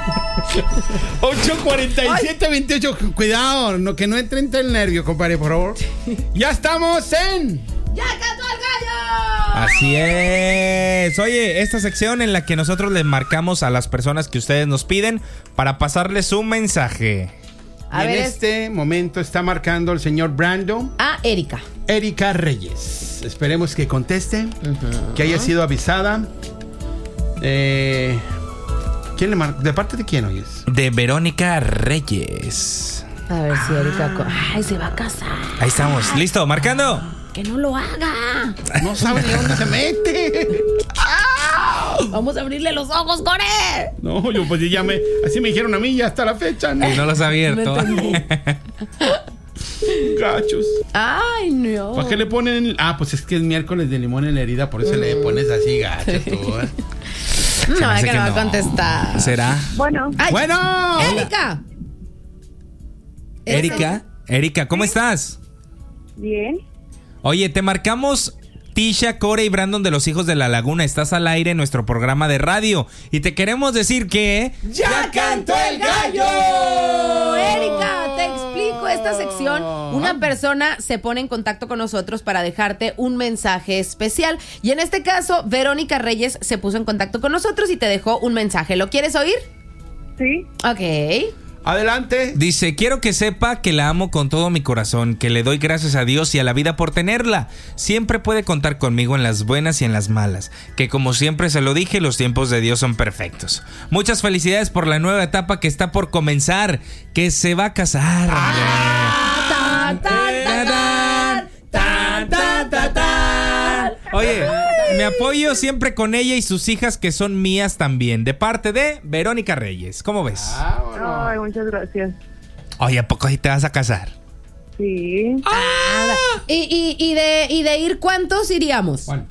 8:47:28. Cuidado, no, que no entren el nervio, compadre, por favor. Ya estamos en... ¡Ya cantó el gallo! Así es. Oye, esta sección en la que nosotros les marcamos a las personas que ustedes nos piden para pasarles un mensaje. En este momento está marcando el señor Brando. Erika. Erika Reyes. Esperemos que conteste, que haya sido avisada. ¿Quién le marca? ¿De parte de quién hoy es? De Verónica Reyes. A ver si Erika... Ay, se va a casar. Ahí estamos. ¿Listo? ¿Marcando? Que no lo haga. No sabe ni dónde se mete. Vamos a abrirle los ojos, Core. No, yo pues ya así me dijeron a mí ya hasta la fecha. ¿No? Y no los ha abierto. Gachos. Ay, no. ¿Para qué le ponen? Pues es que es miércoles de limón en la herida, por eso le pones así, gacho tú. No, que no va a contestar. ¿Será? Bueno. Ay, Bueno. Erika. Erika, ¿cómo estás? Bien. Oye, te marcamos Tisha, Core y Brandon de los Hijos de la Laguna. Estás al aire en nuestro programa de radio y te queremos decir que... ¡Ya cantó el gallo! Erika, te explico esta sección. Una persona se pone en contacto con nosotros para dejarte un mensaje especial. Y en este caso, Verónica Reyes se puso en contacto con nosotros y te dejó un mensaje. ¿Lo quieres oír? Sí. Ok. Adelante. Dice, quiero que sepa que la amo con todo mi corazón, que le doy gracias a Dios y a la vida por tenerla. Siempre puede contar conmigo en las buenas y en las malas, que como siempre se lo dije, los tiempos de Dios son perfectos. Muchas felicidades por la nueva etapa que está por comenzar, que se va a casar. Oye, me apoyo siempre con ella y sus hijas que son mías también, de parte de Verónica Reyes. ¿Cómo ves? Ay, muchas gracias. Oye, ¿a poco sí te vas a casar? Sí. ¿Y de ir cuántos iríamos? Bueno.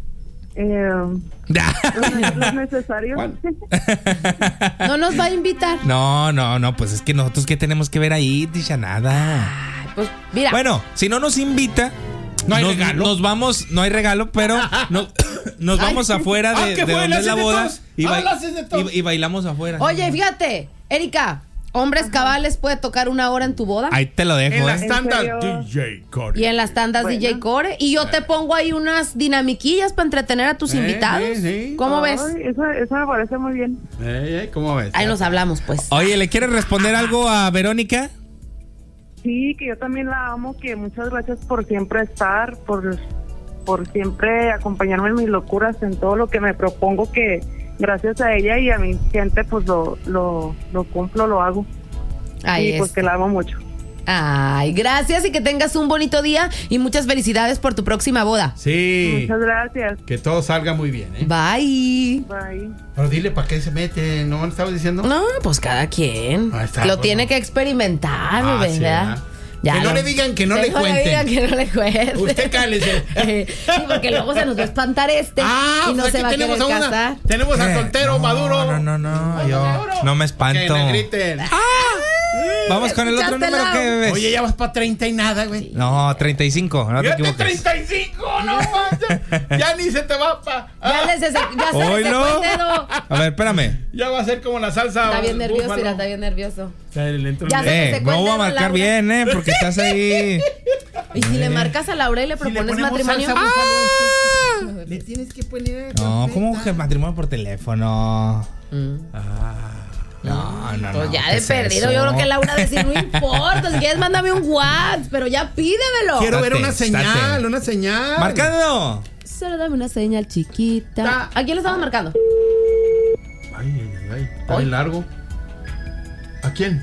Los necesarios. Bueno. ¿No nos va a invitar? No, pues es que nosotros qué tenemos que ver ahí, Tisha, nada. Pues mira. Bueno, si no nos invita, no hay regalo. Nos vamos, no hay regalo, pero nos vamos afuera de donde es la boda y bailamos afuera. Oye, fíjate, Erika, Hombres Cabales puede tocar 1 hora en tu boda. Ahí te lo dejo. En las tandas serio? DJ Core. Y en las tandas DJ Core. Y yo te pongo ahí unas dinamiquillas para entretener a tus invitados. Sí. ¿Cómo ves? Eso me parece muy bien. ¿Cómo ves? Ahí nos hablamos, pues. Oye, ¿le quieres responder algo a Verónica? Sí, que yo también la amo, que muchas gracias por siempre estar, por siempre acompañarme en mis locuras, en todo lo que me propongo, que gracias a ella y a mi gente pues lo cumplo, lo hago. Ahí y pues que la amo mucho. Ay, gracias y que tengas un bonito día y muchas felicidades por tu próxima boda. Sí. Muchas gracias. Que todo salga muy bien, ¿eh? Bye. Bye. Pero dile, ¿para qué se mete? ¿No le estabas diciendo? No, pues cada quien lo tiene que experimentar, ¿verdad? Sí, ya que no le digan que no le cuenten. No le digan que no le cuenten. Usted cálese. Sí, porque luego se nos va a espantar y no se va a querer casar. Tenemos al soltero maduro. No, yo no me espanto. Que me griten. Vamos con el otro número que ves. Oye, ya vas para 30 y nada, güey. No, 35, no te equivoques. 35, no manches. Ya ni se te va ya se le secó el dedo. A ver, espérame. Ya va a ser como la salsa. Está bien nervioso, mira, está bien nervioso. Ya se secó el no voy dedo, a marcar Laura. bien, porque estás ahí. Y si le marcas a Laura y le propones matrimonio. Le tienes que poner. No, ¿cómo que matrimonio por teléfono? No. Pues ya de perdido, yo creo que Laura decir, no importa, si quieres mándame un WhatsApp, pero ya pídemelo. Quiero ver una señal, una señal. Marcando. Solo dame una señal chiquita. ¿A quién le estamos marcando? Ay. Está bien largo. ¿A quién?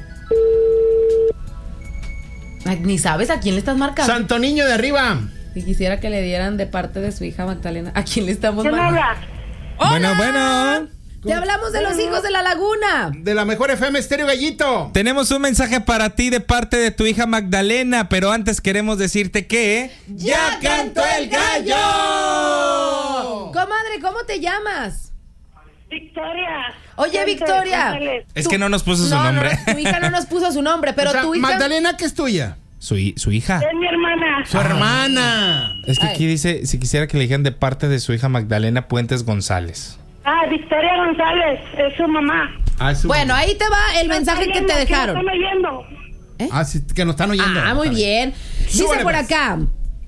Ay, ni sabes a quién le estás marcando. Santo Niño de arriba. Si quisiera que le dieran de parte de su hija Magdalena, ¿a quién le estamos marcando? Hola. Bueno. Te hablamos de los Hijos de la Laguna. De la mejor FM Estéreo Gallito. Tenemos un mensaje para ti de parte de tu hija Magdalena, pero antes queremos decirte que... ¡Ya cantó el gallo! Comadre, ¿cómo te llamas? Victoria. Oye, Victoria. Es que no nos puso su nombre. No, tu hija no nos puso su nombre, pero tu hija... Magdalena, ¿qué es tuya? Su hija. Es mi hermana. Su hermana. Es que aquí dice, si quisiera que le dijeran de parte de su hija Magdalena Puentes González. Victoria González, es su mamá. Bueno, ahí te va el mensaje que te dejaron. ¿Están oyendo? Sí, que nos están oyendo. Muy bien. Dice Súbale, por pues. acá.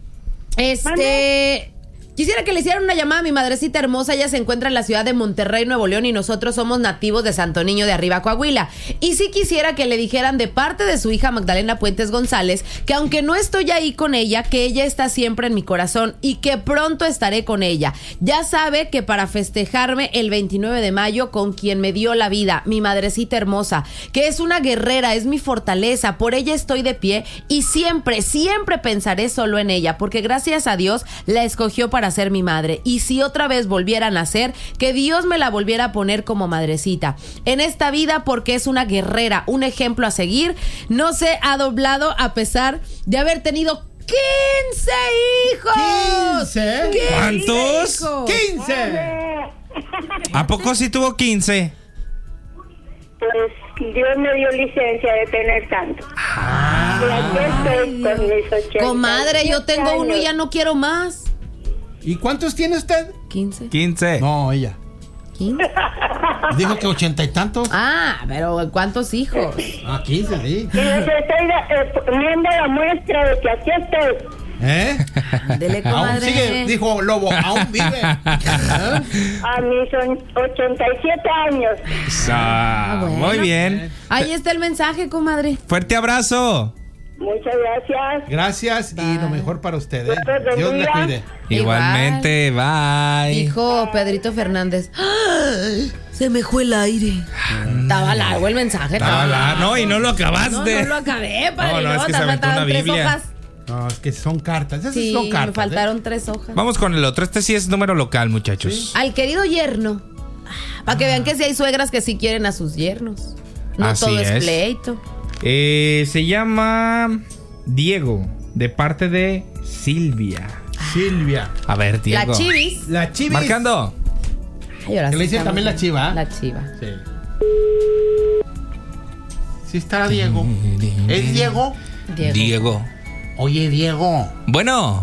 Quisiera que le hicieran una llamada a mi madrecita hermosa. Ella se encuentra en la ciudad de Monterrey, Nuevo León, y nosotros somos nativos de Santo Niño de Arriba, Coahuila. Y sí quisiera que le dijeran de parte de su hija Magdalena Puentes González que aunque no estoy ahí con ella, que ella está siempre en mi corazón y que pronto estaré con ella. Ya sabe que para festejarme el 29 de mayo con quien me dio la vida, mi madrecita hermosa, que es una guerrera, es mi fortaleza, por ella estoy de pie y siempre, siempre pensaré solo en ella, porque gracias a Dios la escogió para ser mi madre, y si otra vez volviera a nacer, que Dios me la volviera a poner como madrecita en esta vida, porque es una guerrera, un ejemplo a seguir. No se ha doblado a pesar de haber tenido 15 hijos. ¿15? ¿Cuántos? 15. ¿A poco sí tuvo 15? Pues Dios me dio licencia de tener tanto. Y aquí estoy con mis 80. Comadre, yo tengo uno y ya no quiero más. ¿Y cuántos tiene usted? 15. No, ella. 15. Dijo que 80 y tantos. Pero ¿cuántos hijos? 15, sí. Y les estoy poniendo la muestra de que aquí estoy. Dele, Aún comadre. sigue, dijo Lobo, aún vive. A mis 87 años. Bueno. Muy bien. Ahí está el mensaje, comadre. Fuerte abrazo. Muchas gracias. Gracias y lo mejor para ustedes. Dios Dios le bendiga. cuide. Igualmente, bye. Dijo Pedrito Fernández. ¡Ay! Se me fue el aire. Estaba largo el mensaje. Estaba largo. No, y no lo acabaste. No lo acabé, padre. No, es que se aventó una faltaron 3 Biblia. hojas. No, es que son cartas. Esas Sí, son cartas. me faltaron 3 hojas. Vamos con el otro. Este sí es número local, muchachos. Al querido yerno. Para que vean que sí hay suegras que sí quieren a sus yernos. No Así todo es es. pleito. Se llama Diego, de parte de Silvia. Silvia. A ver, Diego. La chivis. La chivis. Marcando. Ay, ahora Que le sí dicen estamos también la bien. chiva. La chiva. Sí. Sí está Diego. ¿Es Diego? Diego. Oye, Diego. Bueno.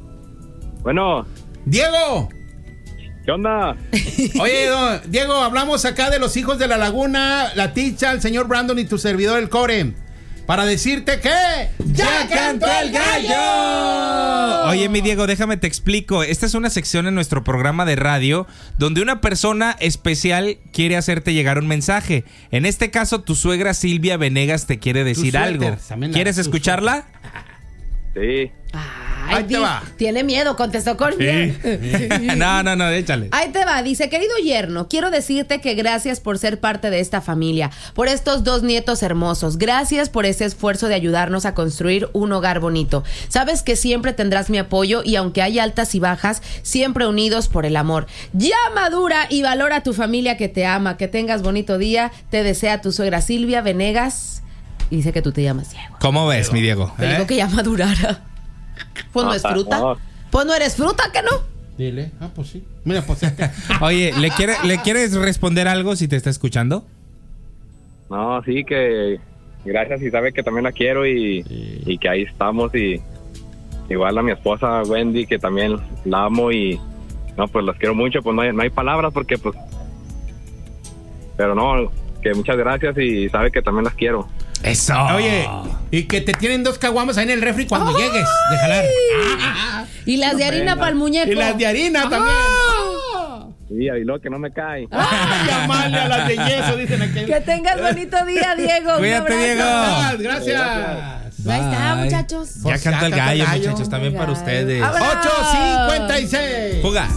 ¡Diego! ¿Qué onda? Oye, Diego, hablamos acá de los hijos de la laguna, la Ticha, el señor Brandon y tu servidor, el Core, para decirte que ¡ya cantó el gallo! Oye, mi Diego, déjame te explico. Esta es una sección en nuestro programa de radio donde una persona especial quiere hacerte llegar un mensaje. En este caso, tu suegra Silvia Venegas te quiere decir suéter, algo. también ¿Quieres escucharla? Sí. Ay, Ahí te va. Tiene miedo, contestó con miedo. No, échale. Ahí te va, dice: querido yerno, quiero decirte que gracias por ser parte de esta familia, por estos 2 nietos hermosos, gracias por ese esfuerzo de ayudarnos a construir un hogar bonito. Sabes que siempre tendrás mi apoyo y aunque hay altas y bajas, siempre unidos por el amor. Ya madura y valora a tu familia que te ama, que tengas bonito día, te desea tu suegra Silvia Venegas y dice que tú te llamas Diego. ¿Cómo ves, mi Diego? Te digo que ya madurara. Pues no es fruta. no. Pues no eres fruta, ¿que no? Dile. Pues sí. Mira, pues Oye, ¿le quieres responder algo si te está escuchando? No, sí, que gracias y sabe que también la quiero y que ahí estamos y igual a mi esposa Wendy que también la amo y no, pues las quiero mucho, pues no hay palabras porque pues, pero no, que muchas gracias y sabe que también las quiero. Eso. Oye, y que te tienen 2 caguamas ahí en el refri cuando llegues de jalar. Y las de harina para el muñeco. Y las de harina también. Sí, y luego que no me cae. Llamarle a las de yeso, dicen aquí. Que tengas bonito día, Diego. Un Cuídate, abrazo. Diego. Gracias. Ahí está, Bye. muchachos. Ya Pues canta el ya canta el gallo, gallo. muchachos, también El para gallo. ustedes. ¡Vámonos! 8:56. Fuga.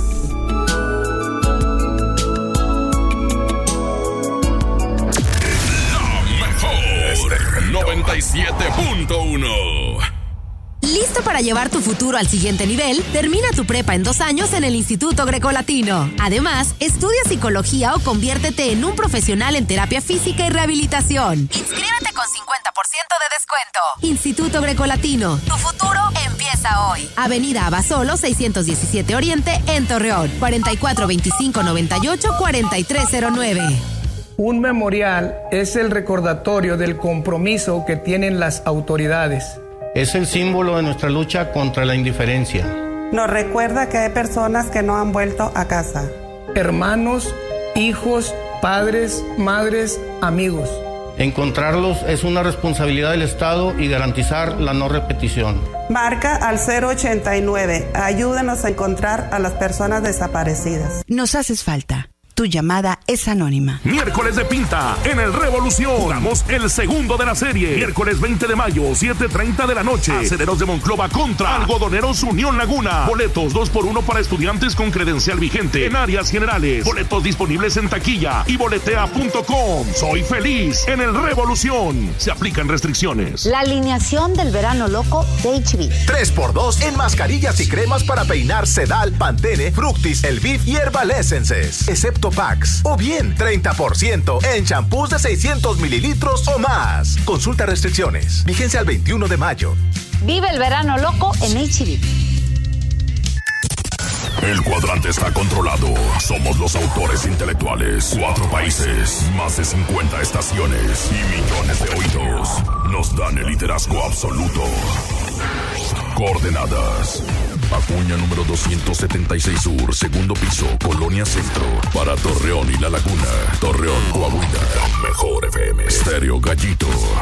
Mejor 97.1. ¿Listo para llevar tu futuro al siguiente nivel? Termina tu prepa en 2 años en el Instituto Grecolatino. Además, estudia psicología o conviértete en un profesional en terapia física y rehabilitación. Inscríbete con 50% de descuento. Instituto Grecolatino, tu futuro empieza hoy. Avenida Abasolo 617 Oriente en Torreón. 442598-4309. Un memorial es el recordatorio del compromiso que tienen las autoridades. Es el símbolo de nuestra lucha contra la indiferencia. Nos recuerda que hay personas que no han vuelto a casa. Hermanos hijos, padres, madres, amigos. Encontrarlos es una responsabilidad del Estado y garantizar la no repetición. Marca al 089. Ayúdanos a encontrar a las personas desaparecidas. Nos haces falta. Tu llamada es anónima. Miércoles de Pinta en el Revolución. Jugamos el segundo de la serie. Miércoles 20 de mayo, 7:30 de la noche. Aceleros de Monclova contra Algodoneros Unión Laguna. Boletos 2x1 para estudiantes con credencial vigente en áreas generales. Boletos disponibles en taquilla y boletea.com. Soy feliz en el Revolución. Se aplican restricciones. La alineación del verano loco de HB. 3x2 en mascarillas y cremas para peinar Sedal, Pantene, Fructis, Elviv y Herbal Essences. Excepto packs. O bien 30% en champús de 600 mililitros o más. Consulta restricciones. Vigencia al 21 de mayo. Vive el verano loco en HB. El cuadrante está controlado. Somos los autores intelectuales. 4 países, más de 50 estaciones y millones de oídos. Nos dan el liderazgo absoluto. Coordenadas: Acuña número 276 Sur, segundo piso, Colonia Centro. Para Torreón y La Laguna. Torreón, Coahuila. Mejor FM. Estéreo Gallito.